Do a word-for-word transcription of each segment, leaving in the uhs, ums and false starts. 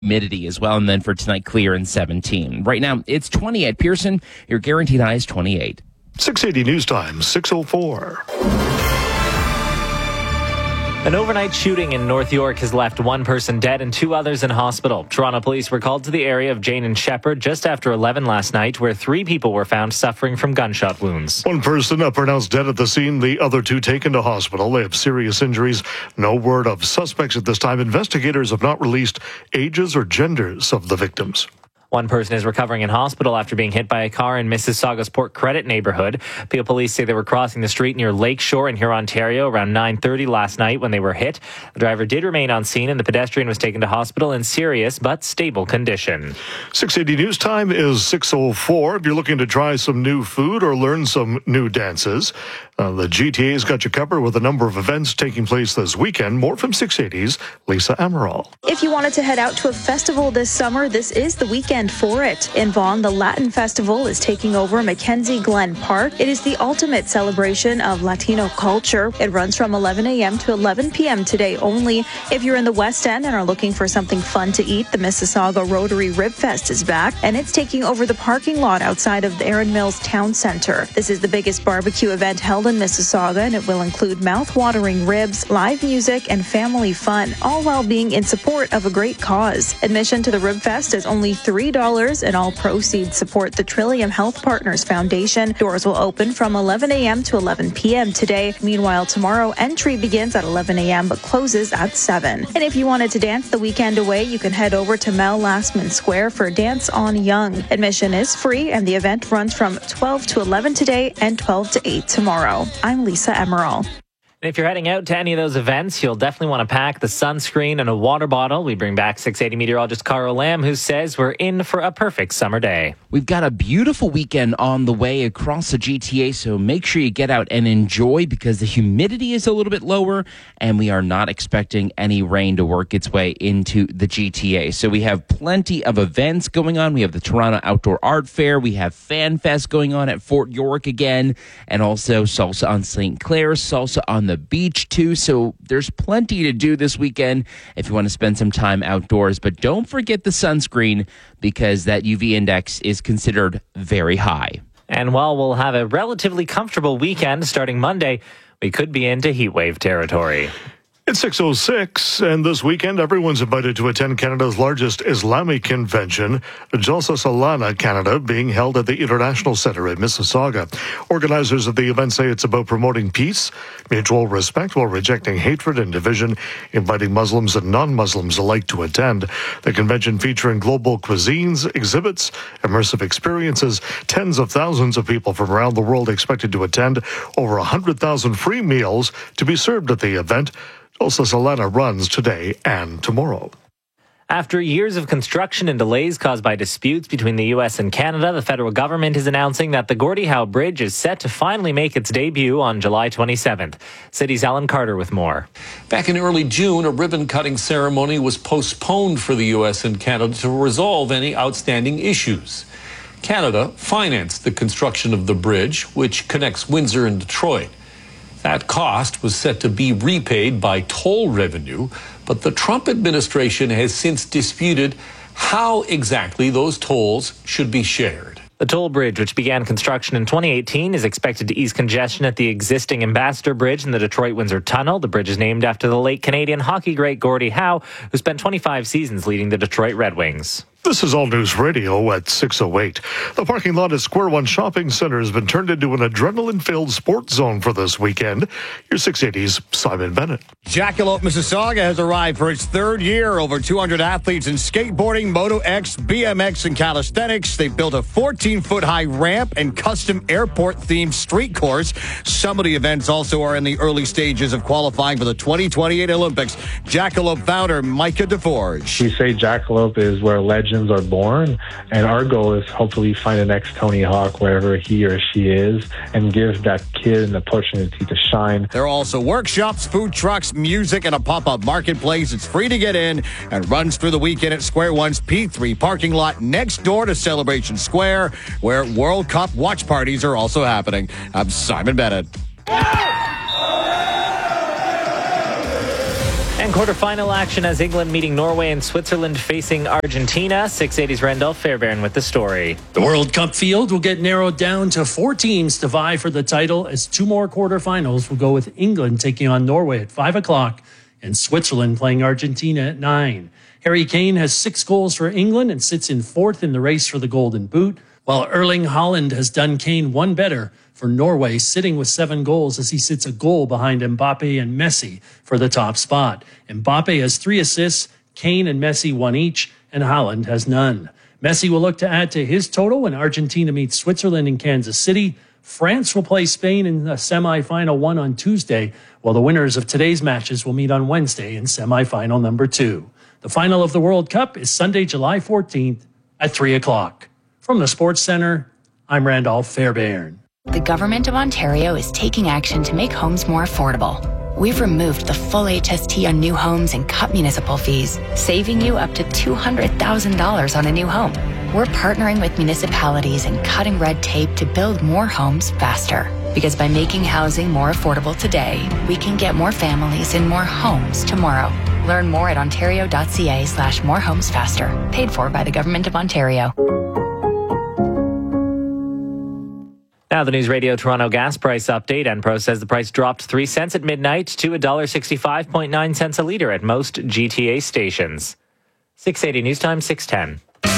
humidity as well. And then for tonight, clear and seventeen. Right now, it's twenty at Pearson. Your guaranteed high is twenty-eight. six eighty News Time, six oh four. An overnight shooting in North York has left one person dead and two others in hospital. Toronto police were called to the area of Jane and Shepherd just after eleven last night, where three people were found suffering from gunshot wounds. One person uh, pronounced dead at the scene, the other two taken to hospital. They have serious injuries. No word of suspects at this time. Investigators have not released ages or genders of the victims. One person is recovering in hospital after being hit by a car in Mississauga's Port Credit neighborhood. Peel police say they were crossing the street near Lakeshore in Huron, Ontario around nine thirty last night when they were hit. The driver did remain on scene and the pedestrian was taken to hospital in serious but stable condition. six eighty News Time is six oh four. If you're looking to try some new food or learn some new dances, uh, the G T A's got you covered with a number of events taking place this weekend. More from six eighty's Lisa Amaral. If you wanted to head out to a festival this summer, this is the weekend for it. In Vaughan, the Latin Festival is taking over Mackenzie Glen Park. It is the ultimate celebration of Latino culture. It runs from eleven a.m. to eleven p.m. today only. If you're in the West End and are looking for something fun to eat, the Mississauga Rotary Rib Fest is back, and it's taking over the parking lot outside of the Erin Mills Town Centre. This is the biggest barbecue event held in Mississauga, and it will include mouth-watering ribs, live music, and family fun, all while being in support of a great cause. Admission to the Rib Fest is only three dollars, and all proceeds support the Trillium Health Partners Foundation. Doors will open from eleven a.m. to eleven p.m. today. Meanwhile, tomorrow, entry begins at eleven a.m. but closes at seven. And if you wanted to dance the weekend away, you can head over to Mel Lastman Square for Dance on Young. Admission is free, and the event runs from twelve to eleven today and twelve to eight tomorrow. I'm Lisa Emerald. And if you're heading out to any of those events, you'll definitely want to pack the sunscreen and a water bottle. We bring back six eighty meteorologist Carl Lamb, who says we're in for a perfect summer day. We've got a beautiful weekend on the way across the G T A, so make sure you get out and enjoy because the humidity is a little bit lower and we are not expecting any rain to work its way into the G T A. So we have plenty of events going on. We have the Toronto Outdoor Art Fair. We have Fan Fest going on at Fort York again, and also Salsa on Saint Clair, Salsa on the the beach too, so there's plenty to do this weekend if you want to spend some time outdoors. But don't forget the sunscreen because that U V index is considered very high. And while we'll have a relatively comfortable weekend starting Monday, we could be into heat wave territory. It's six oh six, and this weekend, everyone's invited to attend Canada's largest Islamic convention, Jalsa Salana Canada, being held at the International Centre in Mississauga. Organizers of the event say it's about promoting peace, mutual respect, while rejecting hatred and division, inviting Muslims and non-Muslims alike to attend. The convention featuring global cuisines, exhibits, immersive experiences, tens of thousands of people from around the world expected to attend, over one hundred thousand free meals to be served at the event. Jalsa Salana runs today and tomorrow. After years of construction and delays caused by disputes between the U S and Canada, the federal government is announcing that the Gordie Howe Bridge is set to finally make its debut on July twenty-seventh. City's Alan Carter with more. Back in early June, a ribbon-cutting ceremony was postponed for the U S and Canada to resolve any outstanding issues. Canada financed the construction of the bridge, which connects Windsor and Detroit. That cost was set to be repaid by toll revenue, but the Trump administration has since disputed how exactly those tolls should be shared. The toll bridge, which began construction in twenty eighteen, is expected to ease congestion at the existing Ambassador Bridge in the Detroit-Windsor Tunnel. The bridge is named after the late Canadian hockey great Gordie Howe, who spent twenty-five seasons leading the Detroit Red Wings. This is All News Radio at six oh eight. The parking lot at Square One Shopping Center has been turned into an adrenaline-filled sports zone for this weekend. Here's six eighty's Simon Bennett. Jackalope, Mississauga has arrived for its third year. Over two hundred athletes in skateboarding, Moto X, B M X, and calisthenics. They've built a fourteen-foot-high ramp and custom airport-themed street course. Some of the events also are in the early stages of qualifying for the twenty twenty-eight Olympics. Jackalope founder Micah DeForge. We say Jackalope is where legends are born, and our goal is hopefully find the next Tony Hawk wherever he or she is and give that kid an opportunity to shine. There are also workshops, food trucks, music, and a pop-up marketplace. It's free to get in and runs through the weekend at Square One's P three parking lot next door to Celebration Square, where World Cup watch parties are also happening. I'm Simon Bennett. And And quarterfinal action as England meeting Norway and Switzerland facing Argentina. six eighty's Randolph Fairbairn with the story. The World Cup field will get narrowed down to four teams to vie for the title, as two more quarterfinals will go with England taking on Norway at five o'clock and Switzerland playing Argentina at nine. Harry Kane has six goals for England and sits in fourth in the race for the Golden Boot, while Erling Haaland has done Kane one better for Norway, sitting with seven goals as he sits a goal behind Mbappe and Messi for the top spot. Mbappe has three assists, Kane and Messi one each, and Haaland has none. Messi will look to add to his total when Argentina meets Switzerland in Kansas City. France will play Spain in the semifinal one on Tuesday, while the winners of today's matches will meet on Wednesday in semifinal number two. The final of the World Cup is Sunday, July fourteenth at three o'clock. From the Sports Center, I'm Randolph Fairbairn. The Government of Ontario is taking action to make homes more affordable. We've removed the full H S T on new homes and cut municipal fees, saving you up to two hundred thousand dollars on a new home. We're partnering with municipalities and cutting red tape to build more homes faster. Because by making housing more affordable today, we can get more families in more homes tomorrow. Learn more at ontario.ca slash more homes faster. Paid for by the Government of Ontario. Now the News Radio Toronto gas price update. Enpro says the price dropped three cents at midnight to one dollar sixty-five point nine cents a litre at most G T A stations. six eighty News Time, six ten.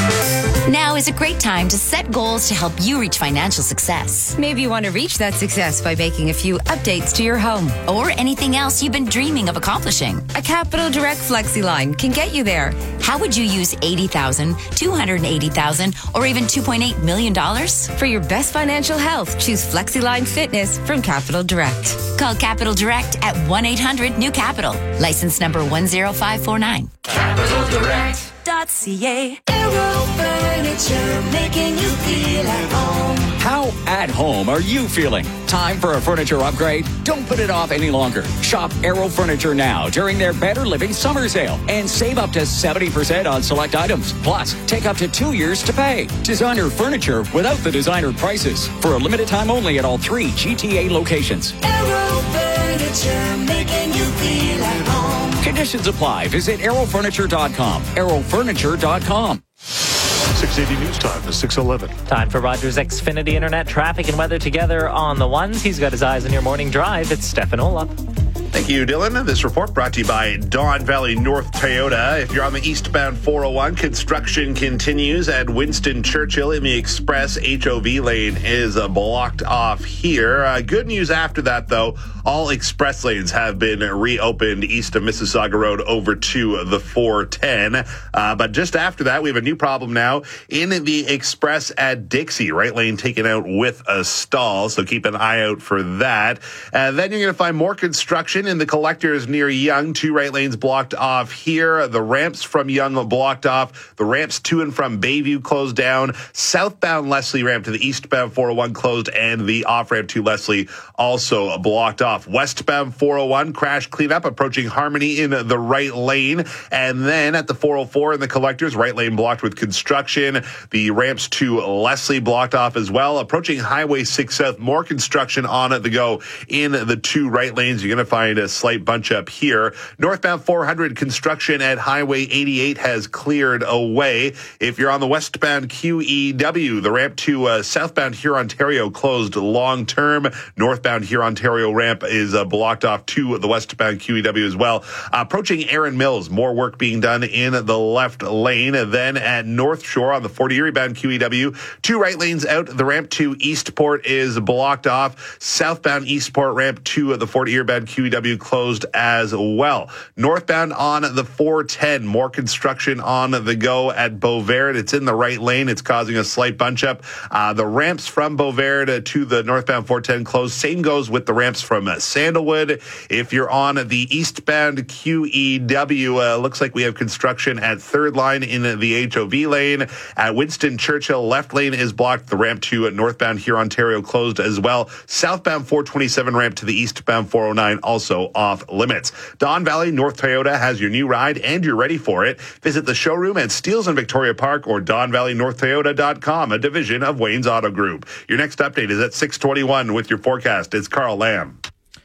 Now is a great time to set goals to help you reach financial success. Maybe you want to reach that success by making a few updates to your home. Or anything else you've been dreaming of accomplishing. A Capital Direct Flexi line can get you there. How would you use eighty thousand dollars, two hundred eighty thousand dollars, or even two point eight million dollars? For your best financial health, choose FlexiLine Fitness from Capital Direct. Call Capital Direct at one eight hundred new capital. License number one zero five four nine. Capital Direct. .ca. Aero Furniture, making you feel at home. How at home are you feeling? Time for a furniture upgrade? Don't put it off any longer. Shop Aero Furniture now during their Better Living Summer Sale and save up to seventy percent on select items. Plus, take up to two years to pay. Designer furniture without the designer prices. For a limited time only at all three G T A locations. Aero Furniture, making you feel at home. Conditions apply. Visit aero furniture dot com. aero furniture dot com. six eighty News Time is six eleven. Time for Rogers Xfinity Internet traffic and weather together on the ones. He's got his eyes on your morning drive. It's Stefan Olaf. Thank you, Dylan. This report brought to you by Don Valley North Toyota. If you're on the eastbound four oh one, construction continues at Winston Churchill in the Express. H O V lane is uh, blocked off here. Uh, good news after that, though. All express lanes have been reopened east of Mississauga Road over to the four ten. Uh, but just after that, we have a new problem now in the Express at Dixie. Right lane taken out with a stall, so keep an eye out for that. And then you're going to find more construction in the collectors near Yonge. Two right lanes blocked off here. The ramps from Yonge blocked off. The ramps to and from Bayview closed down. Southbound Leslie ramp to the eastbound four oh one closed, and the off-ramp to Leslie also blocked off. Westbound four oh one crash cleanup approaching Harmony in the right lane. And then at the four oh four in the collectors, right lane blocked with construction. The ramps to Leslie blocked off as well. Approaching Highway six South, more construction on the go in the two right lanes. You're going to find a slight bunch up here. Northbound four hundred construction at Highway eighty-eight has cleared away. If you're on the westbound Q E W, the ramp to uh, southbound Hurontario closed long term. Northbound Hurontario ramp is uh, blocked off to the westbound Q E W as well. Uh, approaching Erin Mills, more work being done in the left lane. Then at North Shore on the Fort Erie bound Q E W, two right lanes out. The ramp to Eastport is blocked off. Southbound Eastport ramp to the Fort Erie bound Q E W closed as well. Northbound on the four ten, more construction on the go at Beauvert. It's in the right lane. It's causing a slight bunch up. Uh, the ramps from Beauvert to the northbound four ten closed. Same goes with the ramps from uh, Sandalwood. If you're on the eastbound Q E W, uh, looks like we have construction at third line in the H O V lane. At Winston Churchill, left lane is blocked. The ramp to northbound Hurontario closed as well. Southbound four twenty-seven ramp to the eastbound four oh nine also off limits. Don Valley North Toyota has your new ride and you're ready for it. Visit the showroom at Steeles in Victoria Park or don valley north toyota dot com, a division of Wayne's Auto Group. Your next update is at six twenty-one with your forecast. It's Carl Lamb.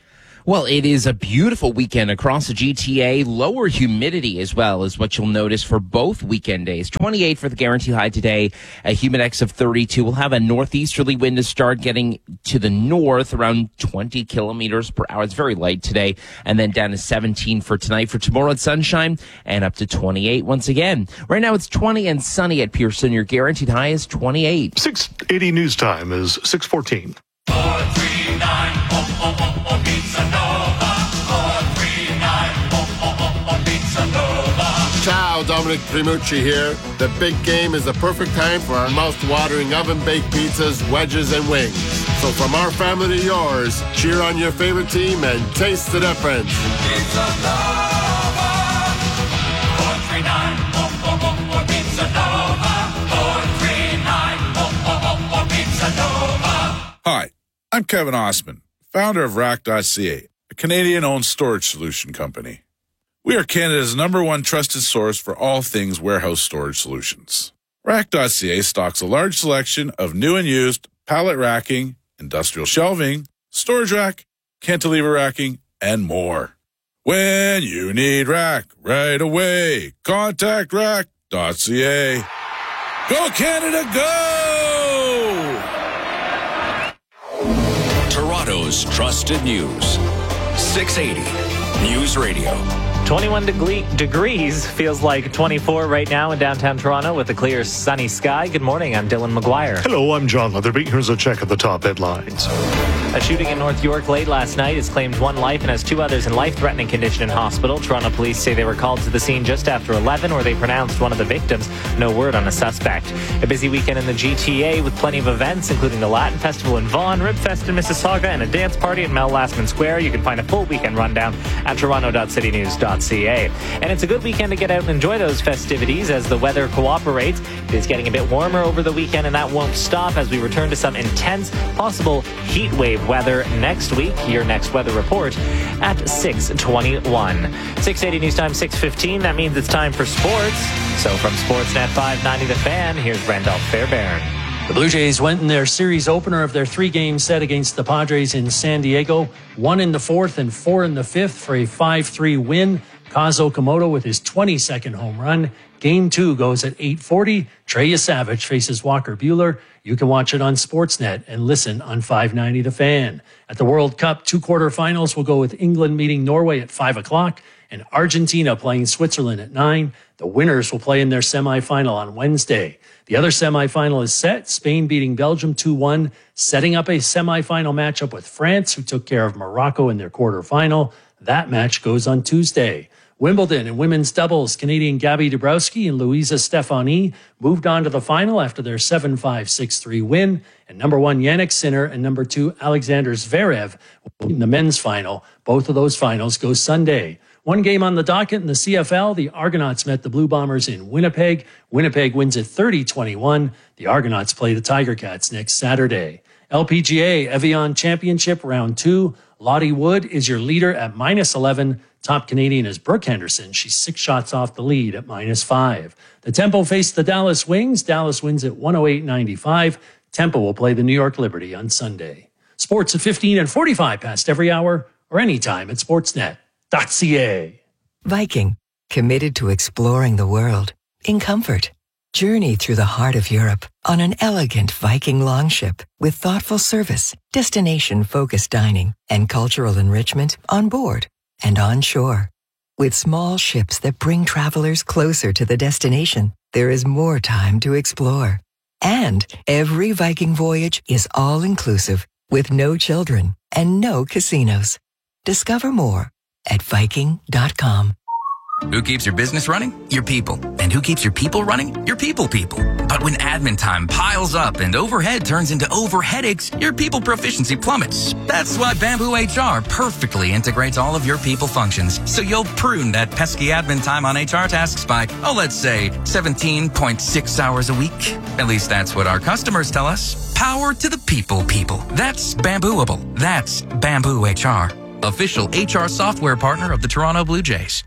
Well, it is a beautiful weekend across the G T A. Lower humidity as well is what you'll notice for both weekend days. twenty-eight for the guaranteed high today, a humidex of thirty-two. We'll have a northeasterly wind to start getting to the north around twenty kilometers per hour. It's very light today. And then down to seventeen for tonight. For tomorrow, it's sunshine and up to twenty-eight once again. Right now, it's twenty and sunny at Pearson. Your guaranteed high is twenty-eight. six eighty news time is six fourteen. four three nine, oh, oh, oh, oh, Pizza Nova. four three nine, oh, oh, oh, oh, Pizza Nova. Ciao, Dominic Primucci here. The big game is the perfect time for our mouth-watering oven-baked pizzas, wedges, and wings. So from our family to yours, cheer on your favorite team and taste the difference. Pizza Nova. four three nine, oh, oh, oh, oh, Pizza Nova. four three nine, oh, oh, oh, oh, Pizza Nova. Hi, I'm Kevin Osman, founder of Rack dot C A, a Canadian-owned storage solution company. We are Canada's number one trusted source for all things warehouse storage solutions. Rack dot C A stocks a large selection of new and used pallet racking, industrial shelving, storage rack, cantilever racking, and more. When you need rack right away, contact Rack dot C A. Go Canada, go! Toronto's trusted news. six eighty News Radio. twenty-one degree, degrees feels like twenty-four right now in downtown Toronto with a clear sunny sky. Good morning, I'm Dylan McGuire. Hello, I'm John Leatherby. Here's a check of the top headlines. A shooting in North York late last night has claimed one life and has two others in life-threatening condition in hospital. Toronto police say they were called to the scene just after eleven, where they pronounced one of the victims. No word on a suspect. A busy weekend in the G T A with plenty of events, including the Latin Festival in Vaughan, Ribfest in Mississauga, and a dance party at Mel Lastman Square. You can find a full weekend rundown at toronto dot city news dot c a. And it's a good weekend to get out and enjoy those festivities as the weather cooperates. It is getting a bit warmer over the weekend, and that won't stop as we return to some intense, possible heat wave weather next week. Your next weather report at six twenty-one. six eighty News Time, six fifteen. That means it's time for sports. So from Sportsnet five ninety The Fan, here's Randolph Fairbairn. The Blue Jays went in their series opener of their three-game set against the Padres in San Diego, one in the fourth and four in the fifth for a five three win. Kazu Okamoto with his twenty-second home run. Game two goes at eight forty. Trey Savage faces Walker Buehler. You can watch it on Sportsnet and listen on five ninety The Fan. At the World Cup, two quarterfinals will go with England meeting Norway at five o'clock and Argentina playing Switzerland at nine. The winners will play in their semifinal on Wednesday. The other semifinal is set, Spain beating Belgium two one, setting up a semifinal matchup with France, who took care of Morocco in their quarterfinal. That match goes on Tuesday. Wimbledon in women's doubles, Canadian Gabby Dabrowski and Louisa Stefani moved on to the final after their seven five, six three win. And number one Yannick Sinner and number two Alexander Zverev in the men's final. Both of those finals go Sunday. One game on the docket in the C F L, the Argonauts met the Blue Bombers in Winnipeg. Winnipeg wins at thirty twenty-one. The Argonauts play the Tiger Cats next Saturday. L P G A Evian Championship Round two. Lottie Wood is your leader at minus eleven. Top Canadian is Brooke Henderson. She's six shots off the lead at minus five. The Tempo faced the Dallas Wings. Dallas wins at one oh eight ninety-five. Tempo will play the New York Liberty on Sunday. Sports at fifteen and forty-five past every hour or anytime at sportsnet dot c a. Viking, committed to exploring the world in comfort. Journey through the heart of Europe on an elegant Viking longship with thoughtful service, destination-focused dining, and cultural enrichment on board and on shore. With small ships that bring travelers closer to the destination, there is more time to explore. And every Viking voyage is all-inclusive with no children and no casinos. Discover more at viking dot com. Who keeps your business running? Your people. And who keeps your people running? Your people people. But when admin time piles up and overhead turns into over headaches, your people proficiency plummets. That's why Bamboo H R perfectly integrates all of your people functions, so you'll prune that pesky admin time on H R tasks by, oh, let's say seventeen point six hours a week. At least that's what our customers tell us. Power to the people people. That's Bambooable. That's Bamboo H R. Official H R software partner of the Toronto Blue Jays.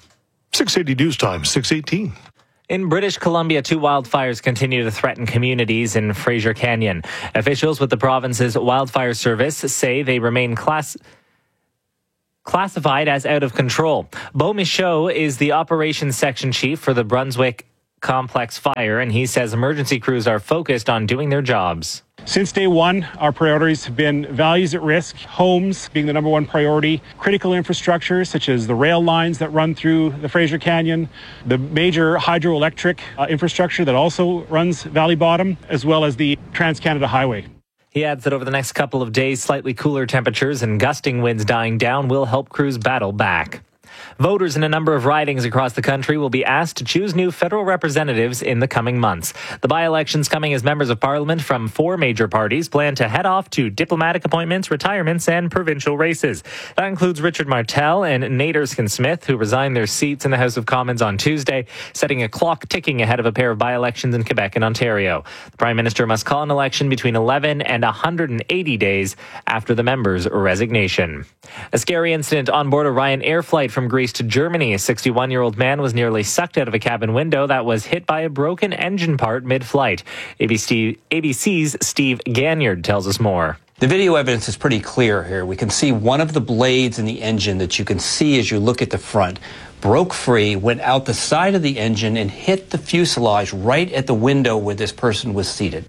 six eighty News Time, six eighteen. In British Columbia, two wildfires continue to threaten communities in Fraser Canyon. Officials with the province's wildfire service say they remain class... classified as out of control. Beau Michaud is the operations section chief for the Brunswick Complex Fire, and he says emergency crews are focused on doing their jobs. Since day one, our priorities have been values at risk, homes being the number one priority, critical infrastructure such as the rail lines that run through the Fraser Canyon, the major hydroelectric uh, infrastructure that also runs Valley Bottom, as well as the Trans-Canada Highway. He adds that over the next couple of days, slightly cooler temperatures and gusting winds dying down will help crews battle back. Voters in a number of ridings across the country will be asked to choose new federal representatives in the coming months. The by-elections coming as members of parliament from four major parties plan to head off to diplomatic appointments, retirements, and provincial races. That includes Richard Martel and Nate Erskine-Smith, who resigned their seats in the House of Commons on Tuesday, setting a clock ticking ahead of a pair of by-elections in Quebec and Ontario. The Prime Minister must call an election between eleven and one hundred eighty days after the member's resignation. A scary incident on board a Ryanair flight from Greece to Germany. A sixty-one-year-old man was nearly sucked out of a cabin window that was hit by a broken engine part mid-flight. A B C's Steve Ganyard tells us more. The video evidence is pretty clear here. We can see one of the blades in the engine that you can see as you look at the front broke free, went out the side of the engine and hit the fuselage right at the window where this person was seated.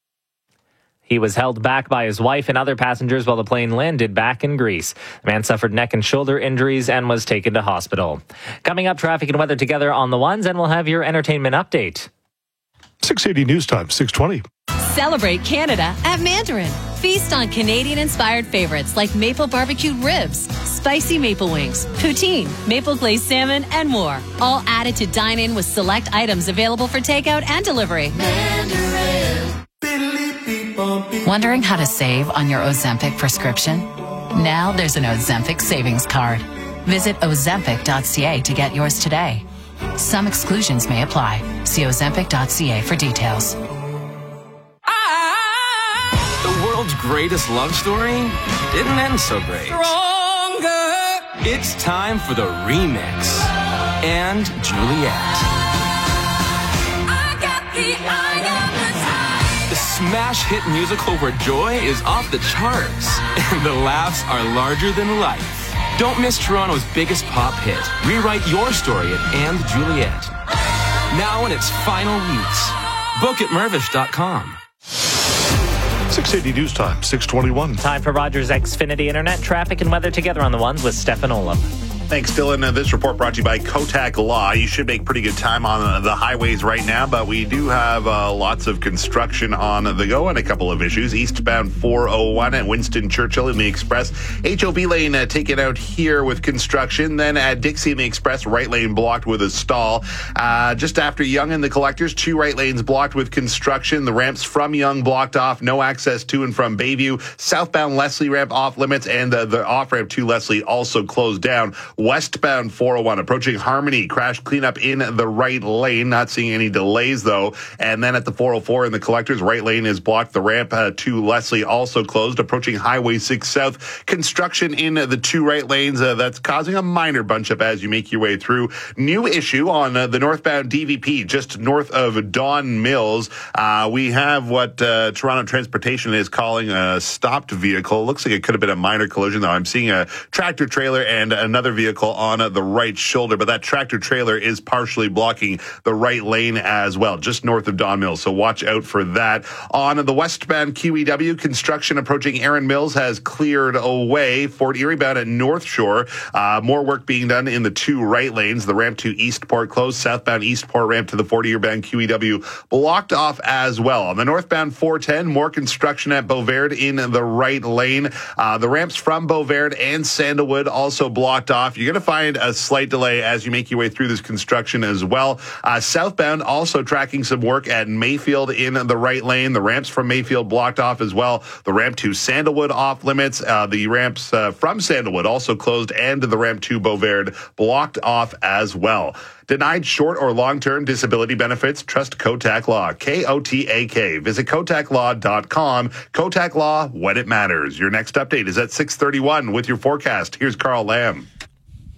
He was held back by his wife and other passengers while the plane landed back in Greece. The man suffered neck and shoulder injuries and was taken to hospital. Coming up, traffic and weather together on the ones, and we'll have your entertainment update. six eighty News Time, six twenty. Celebrate Canada at Mandarin. Feast on Canadian-inspired favorites like maple barbecued ribs, spicy maple wings, poutine, maple glazed salmon, and more. All added to dine in with select items available for takeout and delivery. Mandarin. Wondering how to save on your Ozempic prescription? Now there's an Ozempic savings card. Visit ozempic dot c a to get yours today. Some exclusions may apply. See ozempic dot c a for details. The world's greatest love story didn't end so great. Stronger. It's time for the remix. And Juliet. I got the eye of the time. The smash hit musical where joy is off the charts and the laughs are larger than life. Don't miss Toronto's biggest pop hit. Rewrite your story at And Juliet. Now in its final weeks. Book at mervish dot com. six eighty News Time, six twenty-one. Time for Rogers Xfinity Internet traffic and weather together on the ones with Stefan Olaf. Thanks, Dylan. Uh, this report brought to you by Kotak Law. You should make pretty good time on uh, the highways right now, but we do have uh, lots of construction on the go and a couple of issues. Eastbound four oh one at Winston Churchill in the Express. H O V lane uh, taken out here with construction. Then at Dixie in the Express, right lane blocked with a stall. Uh, just after Yonge and the Collectors, two right lanes blocked with construction. The ramps from Yonge blocked off. No access to and from Bayview. Southbound Leslie ramp off limits, and uh, the off-ramp to Leslie also closed down. Westbound four oh one approaching Harmony, crash cleanup in the right lane. Not seeing any delays though. And then at the four oh four in the Collectors, right lane is blocked. The ramp uh, to Leslie also closed. Approaching Highway six South, construction in the two right lanes. Uh, that's causing a minor bunch up as you make your way through. New issue on uh, the northbound D V P just north of Don Mills. Uh, we have what uh, Toronto Transportation is calling a stopped vehicle. Looks like it could have been a minor collision though. I'm seeing a tractor trailer and another vehicle on the right shoulder, but that tractor trailer is partially blocking the right lane as well, just north of Don Mills. So watch out for that. On the westbound Q E W, construction approaching Erin Mills has cleared away. Fort Erie bound at North Shore. Uh, more work being done in the two right lanes. The ramp to Eastport closed. Southbound Eastport ramp to the Fort Erie bound Q E W blocked off as well. On the northbound four ten, more construction at Beauverde in the right lane. Uh, the ramps from Beauverde and Sandalwood also blocked off. You're going to find a slight delay as you make your way through this construction as well. Uh, southbound also tracking some work at Mayfield in the right lane. The ramps from Mayfield blocked off as well. The ramp to Sandalwood off limits. Uh, the ramps uh, from Sandalwood also closed, and the ramp to Beauverde blocked off as well. Denied short or long-term disability benefits? Trust Kotak Law. K O T A K. Visit kotak law dot com. Kotak Law, when it matters. Your next update is at six thirty-one with your forecast. Here's Carl Lamb.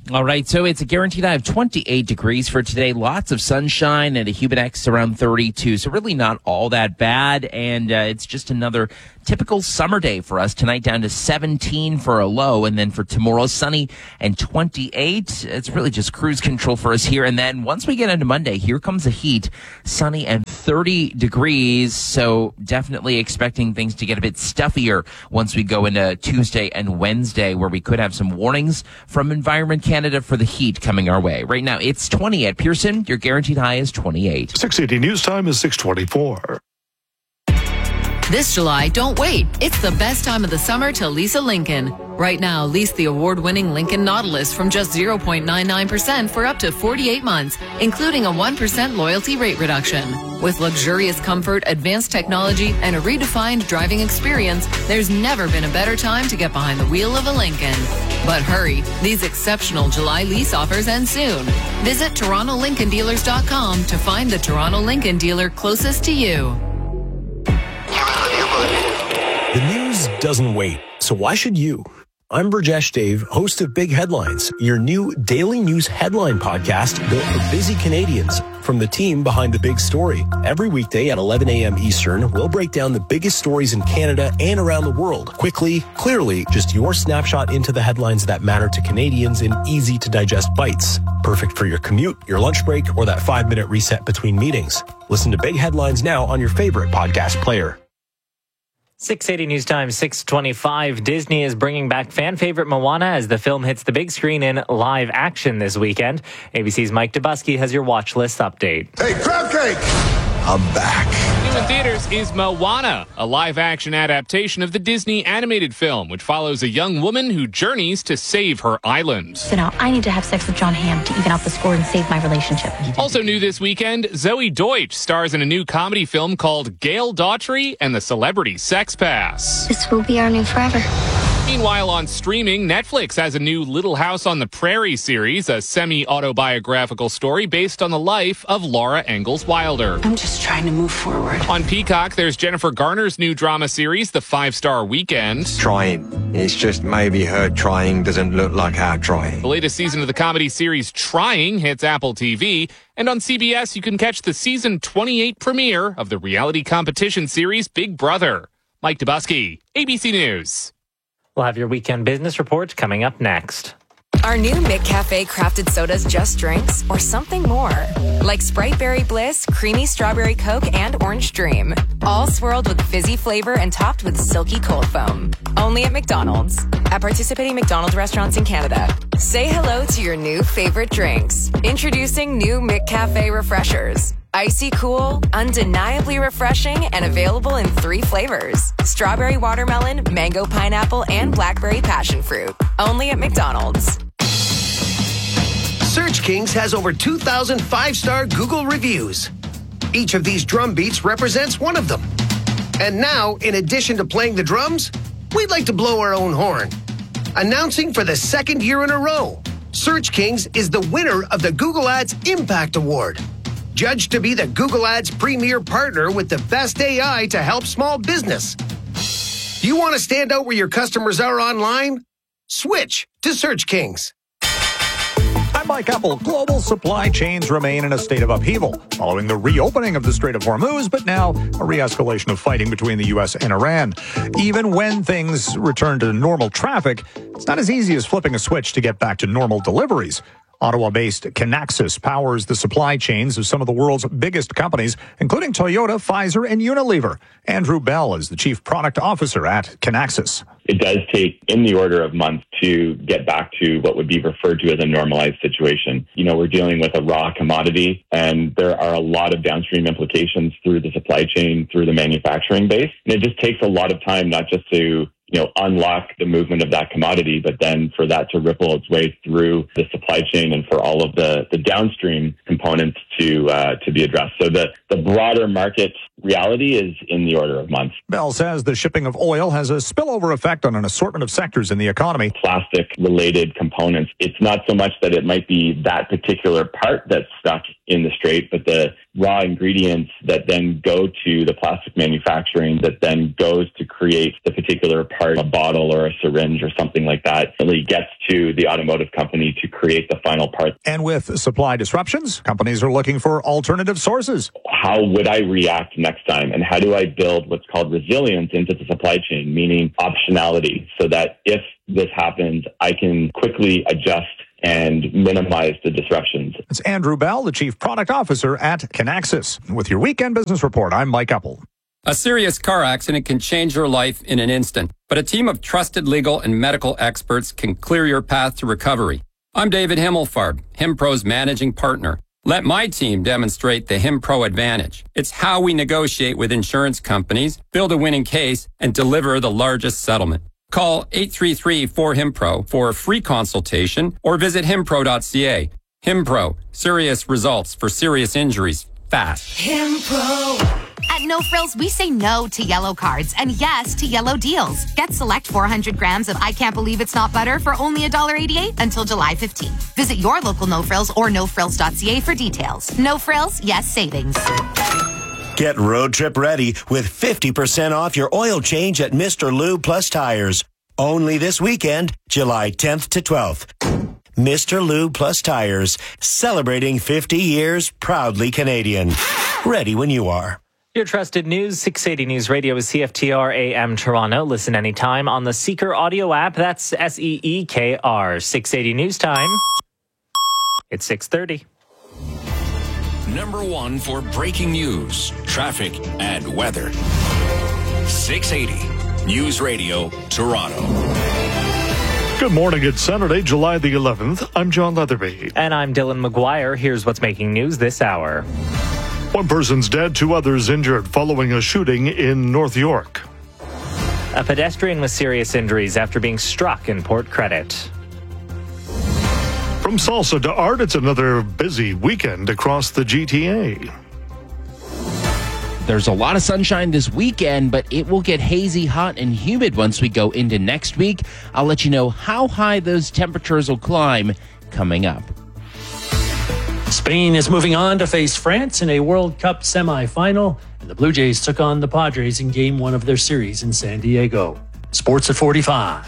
All right, so it's a guaranteed high of twenty-eight degrees for today. Lots of sunshine and a humid X around thirty-two. So really not all that bad. And uh, it's just another typical summer day for us. Tonight down to seventeen for a low. And then for tomorrow, sunny and twenty-eight. It's really just cruise control for us here. And then once we get into Monday, here comes the heat. Sunny and thirty degrees. So definitely expecting things to get a bit stuffier once we go into Tuesday and Wednesday, where we could have some warnings from Environment Canada for the heat coming our way. Right now, it's twenty at Pearson. Your guaranteed high is twenty-eight. six eighty News Time is six twenty-four. This July, don't wait. It's the best time of the summer to lease a Lincoln. Right now, lease the award-winning Lincoln Nautilus from just zero point nine nine percent for up to forty-eight months, including a one percent loyalty rate reduction. With luxurious comfort, advanced technology, and a redefined driving experience, there's never been a better time to get behind the wheel of a Lincoln. But hurry, these exceptional July lease offers end soon. Visit Toronto Lincoln Dealers dot com to find the Toronto Lincoln dealer closest to you. The news doesn't wait, so why should you? I'm Burjesh Dave, host of Big Headlines, your new daily news headline podcast built for busy Canadians. From the team behind the big story, every weekday at eleven a.m. Eastern, we'll break down the biggest stories in Canada and around the world. Quickly, clearly, just your snapshot into the headlines that matter to Canadians in easy-to-digest bites. Perfect for your commute, your lunch break, or that five-minute reset between meetings. Listen to Big Headlines now on your favorite podcast player. six eighty News Time, six twenty-five. Disney is bringing back fan favorite Moana as the film hits the big screen in live action this weekend. A B C's Mike Dubusky has your watch list update. Hey, crab cake! I'm back. New in theaters is Moana, a live-action adaptation of the Disney animated film, which follows a young woman who journeys to save her island. So now I need to have sex with John Hamm to even out the score and save my relationship. Also new this weekend, Zoe Deutsch stars in a new comedy film called Gail Daughtry and the Celebrity Sex Pass. This will be our new forever. Meanwhile, on streaming, Netflix has a new Little House on the Prairie series, a semi-autobiographical story based on the life of Laura Ingalls Wilder. I'm just trying to move forward. On Peacock, there's Jennifer Garner's new drama series, The Five-Star Weekend. Trying. It's just maybe her trying doesn't look like our trying. The latest season of the comedy series Trying hits Apple T V. And on C B S, you can catch the season twenty-eight premiere of the reality competition series Big Brother. Mike Dubusky, A B C News. We'll have your weekend business report coming up next. Are new McCafe crafted sodas just drinks or something more? Like Sprite Berry Bliss, Creamy Strawberry Coke, and Orange Dream. All swirled with fizzy flavor and topped with silky cold foam. Only at McDonald's. At participating McDonald's restaurants in Canada. Say hello to your new favorite drinks. Introducing new McCafe Refreshers. Icy cool, undeniably refreshing, and available in three flavors. Strawberry watermelon, mango pineapple, and blackberry passion fruit. Only at McDonald's. Search Kings has over two thousand five-star Google reviews. Each of these drum beats represents one of them. And now, in addition to playing the drums, we'd like to blow our own horn. Announcing for the second year in a row, Search Kings is the winner of the Google Ads Impact Award. Judged to be the Google Ads premier partner with the best A I to help small business. Do you want to stand out where your customers are online? Switch to Search Kings. I'm Mike Apple. Global supply chains remain in a state of upheaval following the reopening of the Strait of Hormuz, but now a re-escalation of fighting between the U S and Iran. Even when things return to normal traffic, it's not as easy as flipping a switch to get back to normal deliveries. Ottawa-based Kinaxis powers the supply chains of some of the world's biggest companies, including Toyota, Pfizer, and Unilever. Andrew Bell is the chief product officer at Kinaxis. It does take in the order of months to get back to what would be referred to as a normalized situation. You know, we're dealing with a raw commodity, and there are a lot of downstream implications through the supply chain, through the manufacturing base. And it just takes a lot of time, not just to you know, unlock the movement of that commodity, but then for that to ripple its way through the supply chain and for all of the, the downstream components to uh, to be addressed. So the, the broader market reality is in the order of months. Bell says the shipping of oil has a spillover effect on an assortment of sectors in the economy. Plastic-related components. It's not so much that it might be that particular part that's stuck in the strait, but the raw ingredients that then go to the plastic manufacturing that then goes to create the particular part, a bottle or a syringe or something like that, really gets to the automotive company to create the final part. And with supply disruptions, companies are looking for alternative sources. How would I react next time? And how do I build what's called resilience into the supply chain, meaning optionality, so that if this happens, I can quickly adjust and minimize the disruptions. It's Andrew Bell, the Chief Product Officer at Kinaxis. With your Weekend Business Report, I'm Mike Epple. A serious car accident can change your life in an instant, but a team of trusted legal and medical experts can clear your path to recovery. I'm David Himmelfarb, HimPro's managing partner. Let my team demonstrate the HimPro advantage. It's how we negotiate with insurance companies, build a winning case, and deliver the largest settlement. Call eight three three, four, HIMPRO for a free consultation or visit himpro dot c a. HimPro, serious results for serious injuries fast. HimPro. At No Frills, we say no to yellow cards and yes to yellow deals. Get select four hundred grams of I Can't Believe It's Not Butter for only one dollar eighty-eight until July fifteenth. Visit your local No Frills or no frills dot c a for details. No Frills, yes savings. Get road trip ready with fifty percent off your oil change at Mister Lube Plus Tires. Only this weekend, July tenth to twelfth. Mister Lube Plus Tires, celebrating fifty years, proudly Canadian. Ready when you are. Your trusted news, six eighty News Radio is C F T R A M Toronto. Listen anytime on the Seeker audio app. That's S E E K R. six eighty News Time. It's six thirty. Number one for breaking news, traffic, and weather. six eighty News Radio, Toronto. Good morning. It's Saturday, July the eleventh. I'm John Leatherby. And I'm Dylan McGuire. Here's what's making news this hour. One person's dead, two others injured following a shooting in North York. A pedestrian with serious injuries after being struck in Port Credit. From salsa to art, it's another busy weekend across the G T A. There's a lot of sunshine this weekend, but it will get hazy, hot, and humid once we go into next week. I'll let you know how high those temperatures will climb coming up. Spain is moving on to face France in a World Cup semifinal, and the Blue Jays took on the Padres in game one of their series in San Diego. Sports at forty-five.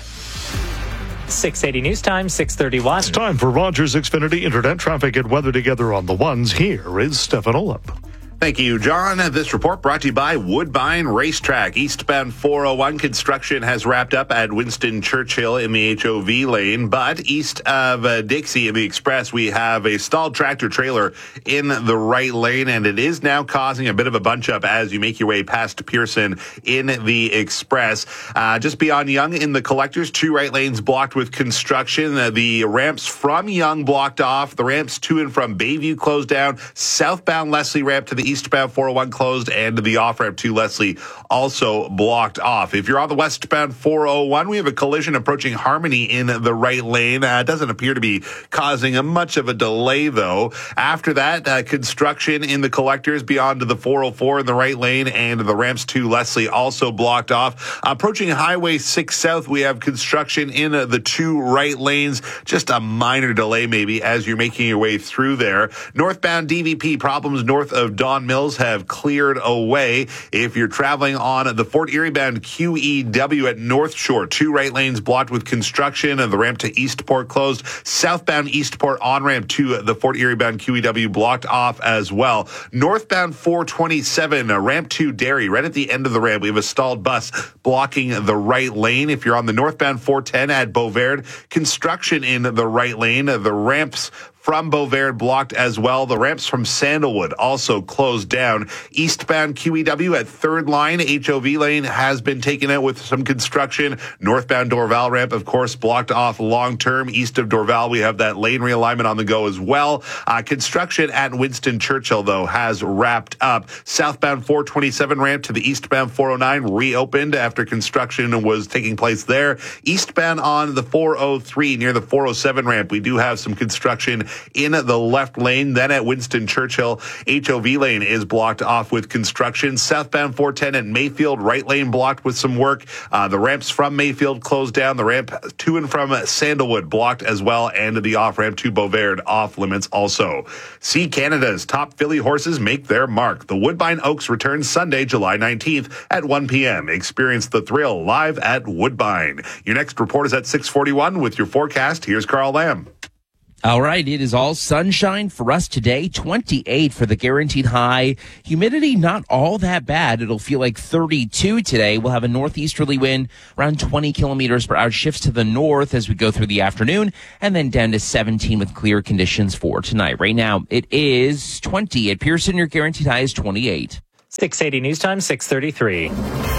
six eighty News Time, six thirty-one. It's time for Rogers Xfinity Internet Traffic and Weather Together on the Ones. Here is Stefan Olip. Thank you, John. This report brought to you by Woodbine Racetrack. Eastbound four oh one construction has wrapped up at Winston Churchill in the H O V lane, but east of uh, Dixie in the Express, we have a stalled tractor trailer in the right lane, and it is now causing a bit of a bunch up as you make your way past Pearson in the Express. Uh, just beyond Yonge in the Collectors, two right lanes blocked with construction. Uh, the ramps from Yonge blocked off. The ramps to and from Bayview closed down. Southbound Leslie ramp to the eastbound four oh one closed, and the off-ramp to Leslie also blocked off. If you're on the westbound four oh one, we have a collision approaching Harmony in the right lane. Uh, it doesn't appear to be causing a much of a delay, though. After that, uh, construction in the Collectors beyond the four oh four in the right lane, and the ramps to Leslie also blocked off. Approaching Highway six South, we have construction in uh, the two right lanes. Just a minor delay, maybe, as you're making your way through there. Northbound D V P, problems north of Don Mills have cleared away. If you're traveling on the Fort Erie bound Q E W at North Shore, two right lanes blocked with construction, and the ramp to Eastport closed. Southbound Eastport on-ramp to the Fort Erie bound Q E W blocked off as well. Northbound four twenty-seven, uh, ramp to Derry, right at the end of the ramp, we have a stalled bus blocking the right lane. If you're on the northbound four ten at Beauvard, construction in the right lane. The ramps from Beauvard blocked as well. The ramps from Sandalwood also closed down. Eastbound Q E W at third line, H O V lane has been taken out with some construction. Northbound Dorval ramp, of course, blocked off long term. East of Dorval, we have that lane realignment on the go as well. Uh, construction at Winston Churchill, though, has wrapped up. Southbound four twenty-seven ramp to the eastbound four oh nine reopened after construction was taking place there. Eastbound on the four oh three near the four oh seven ramp, we do have some construction in the left lane. Then at Winston Churchill, H O V lane is blocked off with construction. Southbound four ten at Mayfield, right lane blocked with some work. Uh, the ramps from Mayfield closed down. The ramp to and from Sandalwood blocked as well. And the off-ramp to Beauvais off limits also. See Canada's top filly horses make their mark. The Woodbine Oaks returns Sunday, July nineteenth at one p.m. Experience the thrill live at Woodbine. Your next report is at six forty-one with your forecast. Here's Carl Lamb. All right, it is all sunshine for us today, twenty-eight for the guaranteed high. Humidity not all that bad. It'll feel like thirty-two today. We'll have a northeasterly wind around twenty kilometers per hour, shifts to the north as we go through the afternoon, and then down to seventeen with clear conditions for tonight. Right now, it is twenty at Pearson. Your guaranteed high is twenty-eight. six eighty News Time, six thirty-three.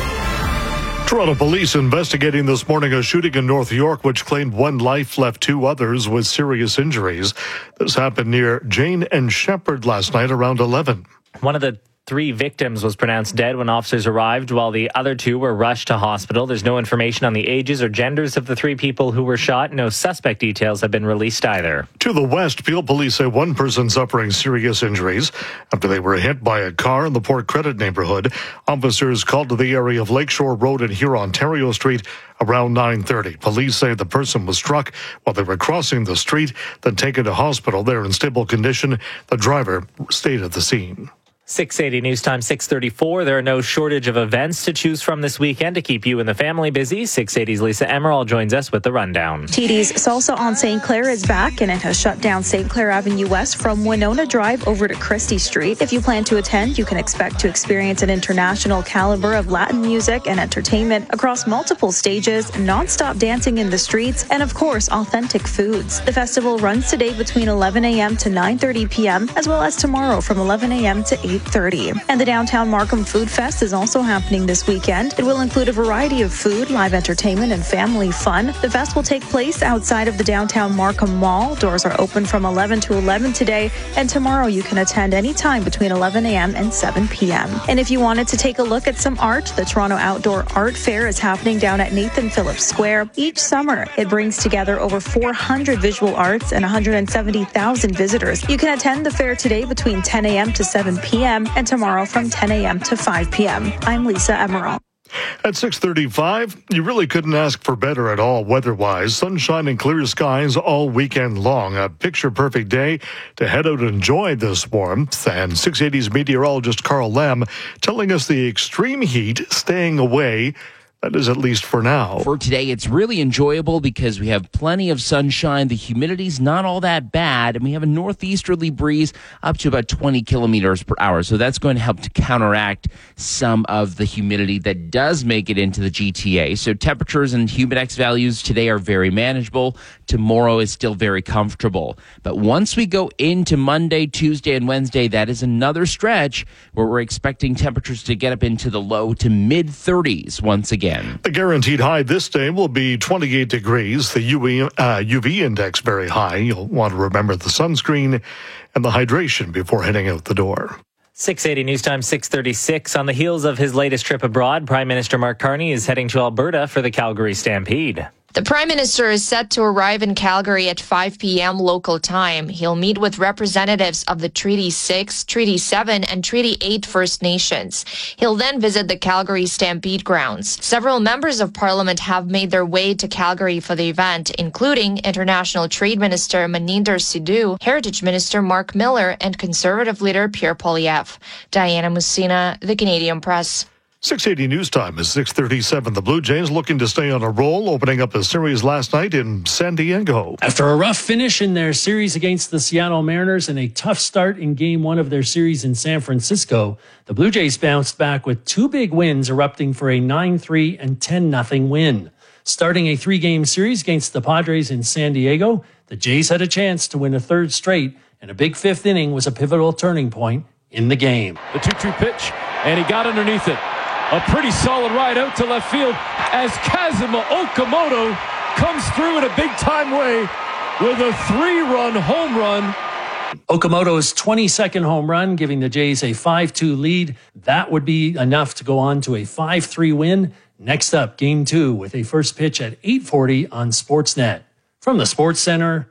Toronto police investigating this morning a shooting in North York which claimed one life, left two others with serious injuries. This happened near Jane and Shepherd last night around eleven. One of the three victims was pronounced dead when officers arrived, while the other two were rushed to hospital. There's no information on the ages or genders of the three people who were shot. No suspect details have been released either. To the west, Peel police say one person suffering serious injuries after they were hit by a car in the Port Credit neighborhood. Officers called to the area of Lakeshore Road and Hurontario Street around nine thirty. Police say the person was struck while they were crossing the street, then taken to hospital. They're in stable condition. The driver stayed at the scene. six eighty News Time, six thirty-four. There are no shortage of events to choose from this weekend to keep you and the family busy. six eighty's Lisa Emerald joins us with the rundown. T D's Salsa on Saint Clair is back, and it has shut down Saint Clair Avenue West from Winona Drive over to Christie Street. If you plan to attend, you can expect to experience an international caliber of Latin music and entertainment across multiple stages, non-stop dancing in the streets, and of course, authentic foods. The festival runs today between eleven a.m. to nine thirty p.m., as well as tomorrow from eleven a.m. to eight thirty. And the Downtown Markham Food Fest is also happening this weekend. It will include a variety of food, live entertainment, and family fun. The fest will take place outside of the Downtown Markham Mall. Doors are open from eleven to eleven today, and tomorrow you can attend anytime between eleven a.m. and seven p.m. And if you wanted to take a look at some art, the Toronto Outdoor Art Fair is happening down at Nathan Phillips Square. Each summer, it brings together over four hundred visual arts and one hundred seventy thousand visitors. You can attend the fair today between ten a.m. to seven p.m. and tomorrow from ten a.m. to five p.m. I'm Lisa Emerald. At six thirty-five, you really couldn't ask for better at all weather-wise. Sunshine and clear skies all weekend long. A picture-perfect day to head out and enjoy this warmth. And six eighty's meteorologist Carl Lamb telling us the extreme heat staying away. That is at least for now. For today, it's really enjoyable because we have plenty of sunshine. The humidity's not all that bad, and we have a northeasterly breeze up to about twenty kilometers per hour. So that's going to help to counteract some of the humidity that does make it into the G T A. So temperatures and humidex values today are very manageable. Tomorrow is still very comfortable. But once we go into Monday, Tuesday, and Wednesday, that is another stretch where we're expecting temperatures to get up into the low to mid thirties once again. The guaranteed high this day will be twenty-eight degrees. The U V, uh, U V index very high. You'll want to remember the sunscreen and the hydration before heading out the door. six eighty News Time, six thirty-six. On the heels of his latest trip abroad, Prime Minister Mark Carney is heading to Alberta for the Calgary Stampede. The Prime Minister is set to arrive in Calgary at five p.m. local time. He'll meet with representatives of the Treaty six, Treaty seven, and Treaty eight First Nations. He'll then visit the Calgary Stampede grounds. Several members of Parliament have made their way to Calgary for the event, including International Trade Minister Maninder Sidhu, Heritage Minister Mark Miller, and Conservative leader Pierre Poilievre. Diana Musina, The Canadian Press. six eighty News Time is six thirty-seven. The Blue Jays looking to stay on a roll, opening up a series last night in San Diego. After a rough finish in their series against the Seattle Mariners and a tough start in game one of their series in San Francisco, the Blue Jays bounced back with two big wins, erupting for a nine three and ten nothing win. Starting a three-game series against the Padres in San Diego, the Jays had a chance to win a third straight, and a big fifth inning was a pivotal turning point in the game. The two two pitch, and he got underneath it. A pretty solid ride out to left field as Kazuma Okamoto comes through in a big-time way with a three-run home run. Okamoto's twenty-second home run, giving the Jays a five two lead. That would be enough to go on to a five three win. Next up, game two with a first pitch at eight forty on Sportsnet. From the Sports Center,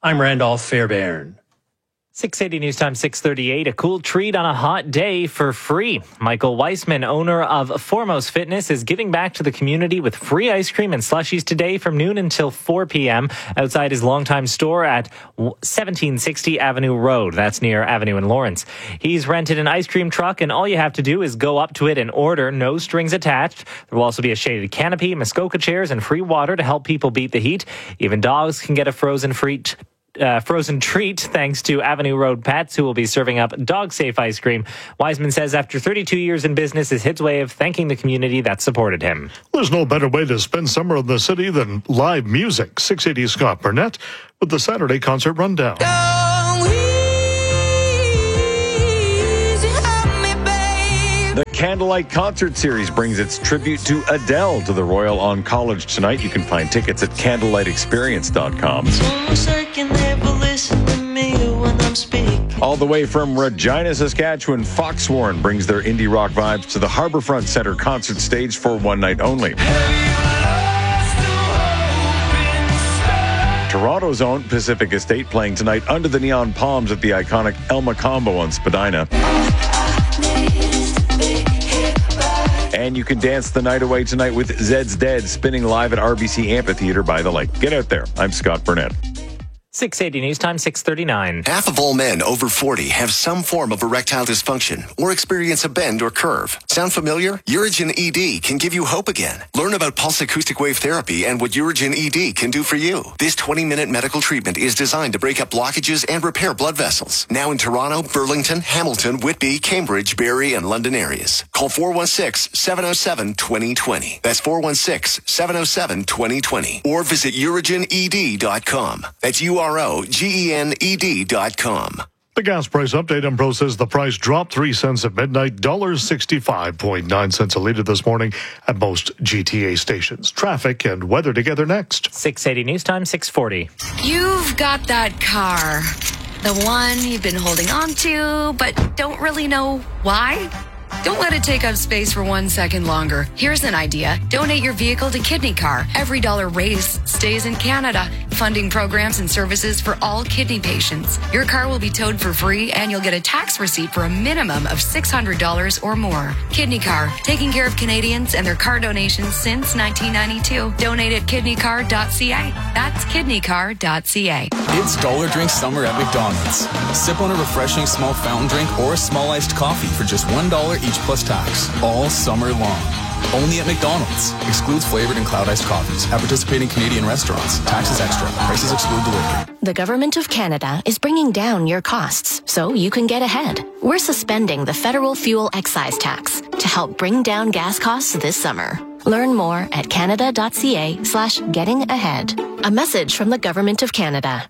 I'm Randolph Fairbairn. six eighty News Time, six thirty-eight. A cool treat on a hot day for free. Michael Weissman, owner of Foremost Fitness, is giving back to the community with free ice cream and slushies today from noon until four p.m. outside his longtime store at seventeen sixty Avenue Road. That's near Avenue and Lawrence. He's rented an ice cream truck, and all you have to do is go up to it and order. No strings attached. There will also be a shaded canopy, Muskoka chairs, and free water to help people beat the heat. Even dogs can get a frozen treat. Uh, frozen treat thanks to Avenue Road Pets, who will be serving up dog-safe ice cream. Wiseman says after thirty-two years in business is his way of thanking the community that supported him. There's no better way to spend summer in the city than live music. six eighty Scott Burnett with the Saturday Concert Rundown. The Candlelight Concert Series brings its tribute to Adele to the Royal on College tonight. You can find tickets at candlelight experience dot com. All the way from Regina, Saskatchewan, Foxwarn brings their indie rock vibes to the Harbourfront Centre concert stage for one night only. Toronto's own Pacific Estate playing tonight under the neon palms at the iconic El Macombo on Spadina. And you can dance the night away tonight with Zed's Dead spinning live at R B C Amphitheatre by the lake. Get out there. I'm Scott Burnett. six eighty News Time, six thirty-nine. Half of all men over forty have some form of erectile dysfunction or experience a bend or curve. Sound familiar? Urigen E D can give you hope again. Learn about pulse acoustic wave therapy and what Urigen E D can do for you. This twenty-minute medical treatment is designed to break up blockages and repair blood vessels. Now in Toronto, Burlington, Hamilton, Whitby, Cambridge, Barrie, and London areas. Call four one six, seven oh seven, two oh two oh. That's four one six, seven oh seven, two oh two oh. Or visit urigen e d dot com. That's U R O G E N E D dot com. The gas price update. Empro says the price dropped three cents at midnight, one dollar sixty-five point nine cents a litre this morning at most G T A stations. Traffic and weather together next. six eighty News Time, six forty. You've got that car, the one you've been holding on to, but don't really know why. Don't let it take up space for one second longer. Here's an idea. Donate your vehicle to Kidney Car. Every dollar raised stays in Canada, funding programs and services for all kidney patients. Your car will be towed for free, and you'll get a tax receipt for a minimum of six hundred dollars or more. Kidney Car, taking care of Canadians and their car donations since nineteen ninety-two. Donate at kidney car dot c a. That's kidney car dot c a. It's Dollar Drink Summer at McDonald's. Sip on a refreshing small fountain drink or a small iced coffee for just one dollar each plus tax, all summer long. Only at McDonald's. Excludes flavored and cloud iced coffees at participating Canadian restaurants. Taxes extra. Prices exclude delivery. The Government of Canada is bringing down your costs so you can get ahead. We're suspending the federal fuel excise tax to help bring down gas costs this summer. Learn more at canada dot c a slash getting ahead. A message from the Government of Canada.